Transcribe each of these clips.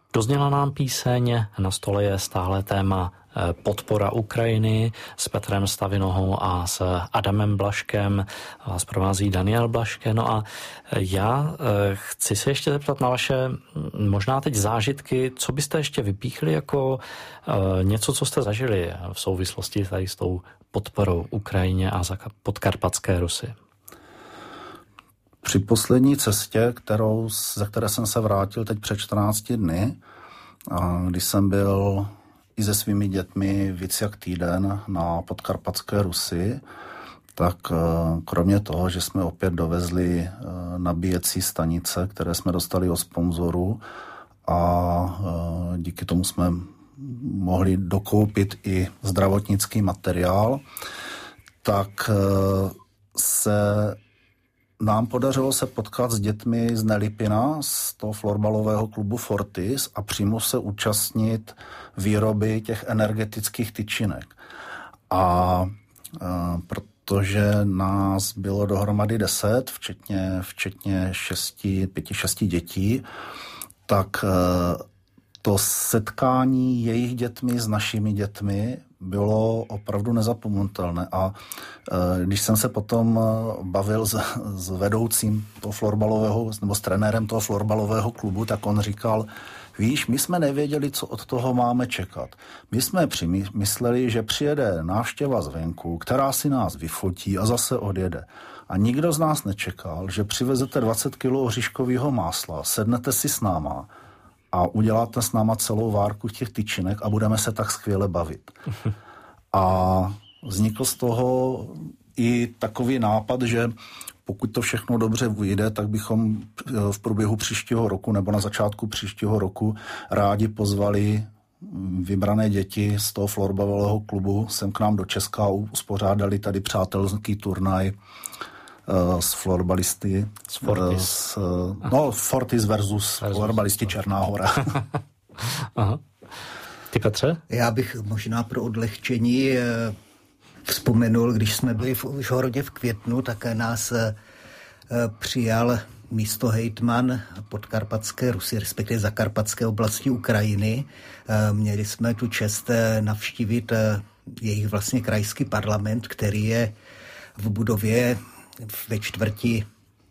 Dozněla nám píseň, na stole je stále téma podpora Ukrajiny s Petrem Stavinohou a s Adamem Blažkem. Vás provází Daniel Blažke. No a já chci se ještě zeptat na vaše možná teď zážitky. Co byste ještě vypíchli jako něco, co jste zažili v souvislosti tady s tou podporou Ukrajině a za podkarpatské Rusy? Při poslední cestě, ze které jsem se vrátil teď před 14 dny, když jsem byl i se svými dětmi víc jak týden na podkarpatské Rusy, tak kromě toho, že jsme opět dovezli nabíjecí stanice, které jsme dostali od sponzorů a díky tomu jsme mohli dokoupit i zdravotnický materiál, tak nám podařilo se potkat s dětmi z Nelipina, z toho florbalového klubu Fortis a přímo se účastnit výroby těch energetických tyčinek. A protože nás bylo dohromady 10, včetně 5-6 dětí, tak to setkání jejich dětmi s našimi dětmi bylo opravdu nezapomenutelné. A když jsem se potom bavil s vedoucím toho florbalového, nebo s trenérem toho florbalového klubu, tak on říkal, víš, my jsme nevěděli, co od toho máme čekat. My jsme mysleli, že přijede návštěva zvenku, která si nás vyfotí a zase odjede. A nikdo z nás nečekal, že přivezete 20 kg hříškového másla, sednete si s náma a uděláte s náma celou várku těch tyčinek a budeme se tak skvěle bavit. A vznikl z toho i takový nápad, že pokud to všechno dobře vyjde, tak bychom v průběhu příštího roku nebo na začátku příštího roku rádi pozvali vybrané děti z toho florbalového klubu sem k nám do Česka a uspořádali tady přátelský turnaj s florbalisty. Fortis versus florbalisti Černá Hora. Aha. Ty, Petře? Já bych možná pro odlehčení vzpomenul, když jsme byli v Užhorodě v květnu, tak nás přijal místohejtman podkarpatské Rusy, respektive zakarpatské oblasti Ukrajiny. Měli jsme tu čest navštívit jejich vlastně krajský parlament, který je v budově ve čtvrti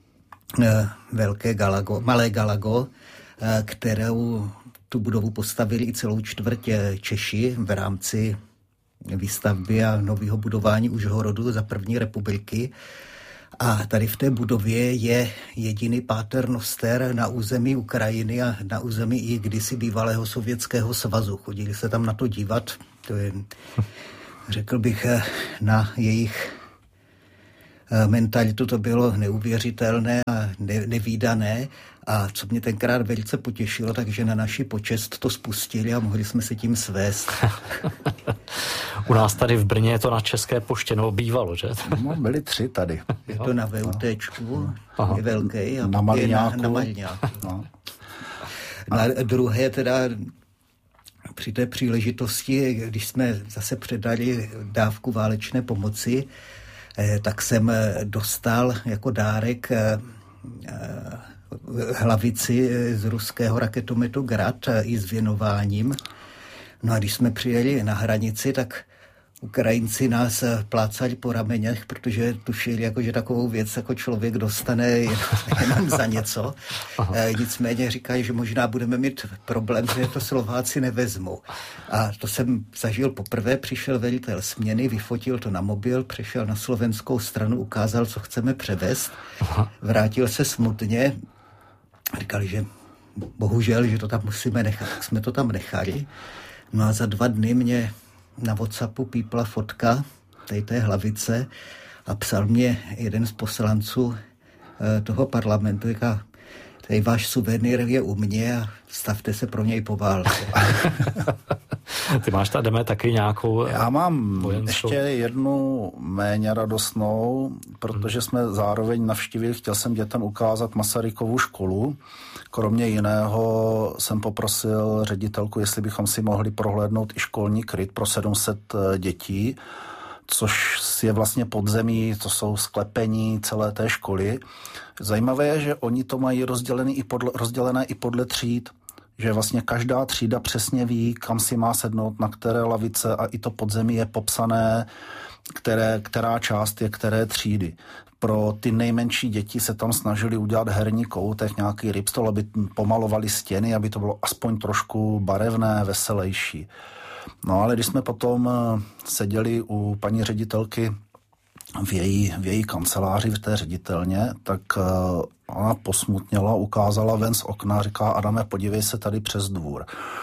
Malé Galago, kterou tu budovu postavili i celou čtvrť Češi v rámci výstavby a nového budování Užhorodu za první republiky. A tady v té budově je jediný paternoster na území Ukrajiny a na území i kdysi bývalého Sovětského svazu. Chodili se tam na to dívat. To je, řekl bych, na jejich mentalitu to bylo neuvěřitelné a nevídané. A co mě tenkrát velice potěšilo, takže na naši počest to spustili a mohli jsme se tím svést. U nás tady v Brně je to na České poště, nebo bývalo, že? No, byli 3 tady. Je to na VUTčku, je velký a na Malňáku. Na Malňáku. No. Na druhé teda při té příležitosti, když jsme zase předali dávku válečné pomoci, tak jsem dostal jako dárek hlavici z ruského raketometu Grad i s věnováním. No a když jsme přijeli na hranici, tak Ukrajinci nás plácali po ramenech, protože tušili, jako, že takovou věc jako člověk dostane jenom za něco. Nicméně říkají, že možná budeme mít problém, že to Slováci nevezmou. A to jsem zažil poprvé, přišel velitel směny, vyfotil to na mobil, přešel na slovenskou stranu, ukázal, co chceme převést, vrátil se smutně, říkali, že bohužel, že to tam musíme nechat, tak jsme to tam nechali. No a za 2 dny mě na WhatsAppu pípla fotka té hlavice a psal mě jeden z poslanců toho parlamentu, říká, tady váš suvenýr je u mě a stavte se pro něj po válce. Ty máš tady taky nějakou Já mám vojenskou... ještě jednu méně radostnou, protože jsme zároveň navštívili, chtěl jsem dětem ukázat Masarykovu školu. Kromě jiného jsem poprosil ředitelku, jestli bychom si mohli prohlédnout i školní kryt pro 700 dětí, což je vlastně podzemí, to jsou sklepení celé té školy. Zajímavé je, že oni to mají rozdělené i podle tříd. že vlastně každá třída přesně ví, kam si má sednout, na které lavice a i to podzemí je popsané, která část je které třídy. Pro ty nejmenší děti se tam snažili udělat herní koutek, nějaký rybstol, aby pomalovali stěny, aby to bylo aspoň trošku barevné, veselější. No ale když jsme potom seděli u paní ředitelky v její kanceláři, v té ředitelně, tak ona posmutněla, ukázala ven z okna, říká: Adame, podívej se tady přes dvůr.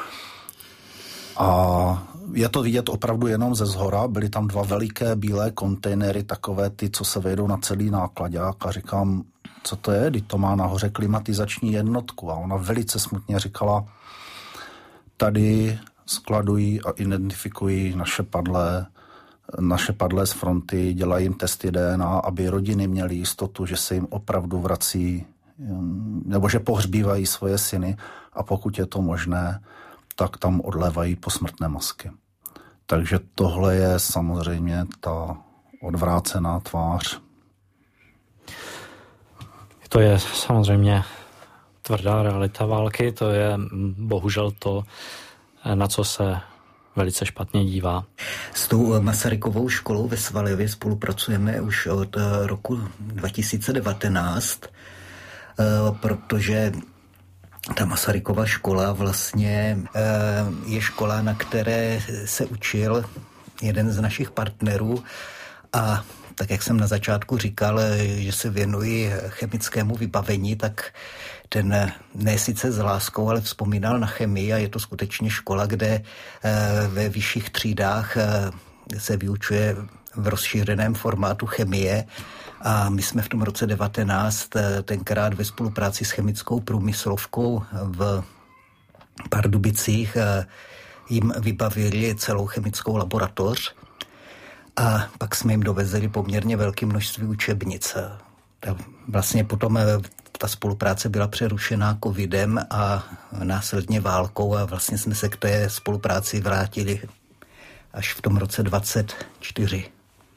A je to vidět opravdu jenom ze zhora, byly tam 2 veliké bílé kontejnery, takové ty, co se vejdou na celý náklaďák, a říkám, co to je, když to má nahoře klimatizační jednotku. A ona velice smutně říkala: tady skladují a identifikují naše padlé z fronty, dělají jim testy DNA, aby rodiny měly jistotu, že se jim opravdu vrací, nebo že pohřbívají svoje syny, a pokud je to možné, tak tam odlévají posmrtné masky. Takže tohle je samozřejmě ta odvrácená tvář. To je samozřejmě tvrdá realita války, to je bohužel to, na co se velice špatně dívá. S tou Masarykovou školou ve Svaljově spolupracujeme už od roku 2019, protože ta Masarykova škola vlastně je škola, na které se učil jeden z našich partnerů, a tak jak jsem na začátku říkal, že se věnuji chemickému vybavení, tak ten ne sice s láskou, ale vzpomínal na chemii, a je to skutečně škola, kde ve vyšších třídách se vyučuje v rozšířeném formátu chemie. A my jsme v tom roce 19 tenkrát ve spolupráci s chemickou průmyslovkou v Pardubicích jim vybavili celou chemickou laboratoř, a pak jsme jim dovezli poměrně velké množství učebnic. Vlastně potom ta spolupráce byla přerušená covidem a následně válkou, a vlastně jsme se k té spolupráci vrátili až v tom roce 24.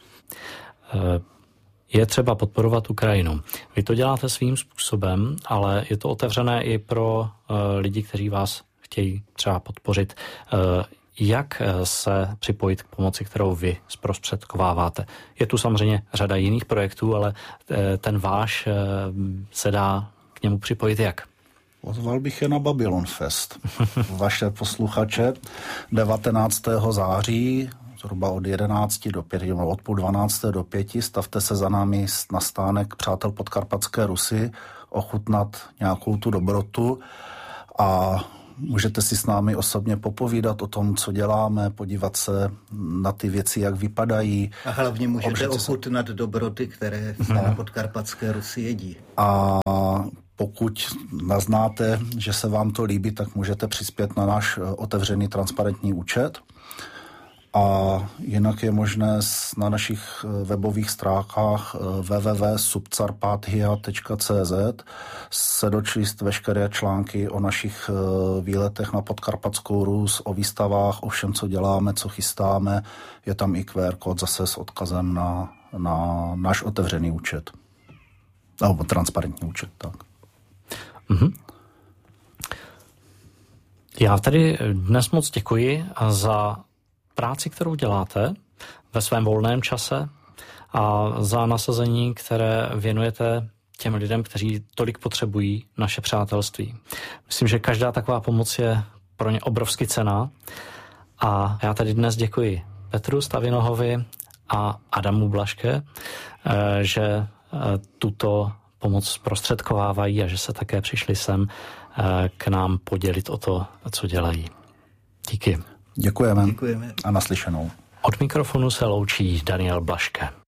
Je třeba podporovat Ukrajinu. Vy to děláte svým způsobem, ale je to otevřené i pro lidi, kteří vás chtějí třeba podpořit. Jak se připojit k pomoci, kterou vy zprostředkováváte? Je tu samozřejmě řada jiných projektů, ale ten váš se dá k němu připojit jak? Pozval bych je na Babylon Fest. Vaše posluchače 19. září zhruba od 11 do 5, od půl 12 do 5, stavte se za námi na stánek Přátel Podkarpatské Rusy, ochutnat nějakou tu dobrotu, a můžete si s námi osobně popovídat o tom, co děláme, podívat se na ty věci, jak vypadají. A hlavně můžete ochutnat dobroty, které na Podkarpatské Rusy jedí. A pokud naznáte, že se vám to líbí, tak můžete přispět na náš otevřený transparentní účet. A jinak je možné na našich webových stránkách www.subcarpathia.cz se dočíst veškeré články o našich výletech na Podkarpatskou Rus, o výstavách, o všem, co děláme, co chystáme. Je tam i QR kód zase s odkazem na náš otevřený účet. Nebo transparentní účet, tak. Mm-hmm. Já tady dnes moc děkuji za práci, kterou děláte ve svém volném čase, a za nasazení, které věnujete těm lidem, kteří tolik potřebují naše přátelství. Myslím, že každá taková pomoc je pro ně obrovsky cenná, a já tady dnes děkuji Petru Stavinohovi a Adamu Blaške, že tuto pomoc zprostředkovávají a že se také přišli sem k nám podělit o to, co dělají. Díky. Děkujeme. Děkujeme. A naslyšenou. Od mikrofonu se loučí Daniel Blaške.